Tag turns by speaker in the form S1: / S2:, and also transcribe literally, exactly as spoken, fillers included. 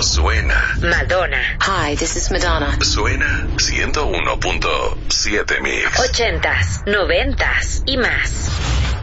S1: suena.
S2: Madonna.
S3: Hi, this is Madonna.
S1: Suena ciento uno punto siete Mix.
S2: Ochentas, noventas y más.